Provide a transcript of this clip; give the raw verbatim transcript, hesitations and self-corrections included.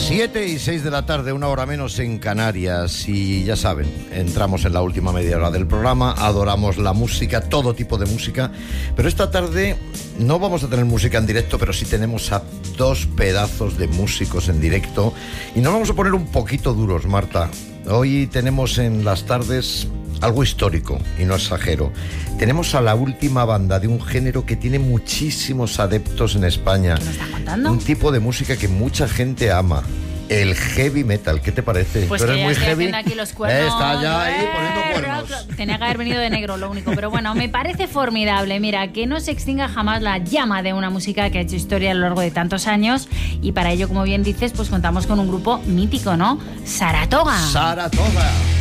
Siete y seis de la tarde, una hora menos en Canarias. Y ya saben, entramos en la última media hora del programa. Adoramos la música, todo tipo de música. Pero esta tarde no vamos a tener música en directo, pero sí tenemos a dos pedazos de músicos en directo. Y nos vamos a poner un poquito duros, Marta. Hoy tenemos en las tardes algo histórico, y no exagero. Tenemos a la última banda de un género que tiene muchísimos adeptos en España. ¿Qué me estás contando? Un tipo de música que mucha gente ama. El heavy metal, ¿qué te parece? Pues ¿Tú que eres ya muy estoy heavy? haciendo aquí los cuernos. Eh, está ya ahí Eh, poniendo cuernos. Tenía que haber venido de negro, lo único. Pero bueno, me parece formidable. Mira, que no se extinga jamás la llama de una música que ha hecho historia a lo largo de tantos años. Y para ello, como bien dices, pues contamos con un grupo mítico, ¿no? Saratoga. Saratoga.